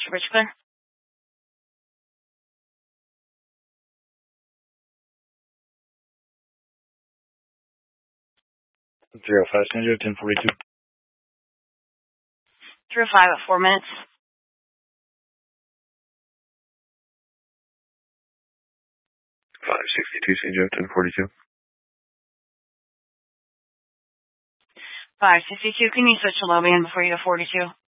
Bridge clear. 05 San Joe, 1042. 305 at 4 minutes. 562 San Joe, 1042. 562, can you switch to low band before you go 42?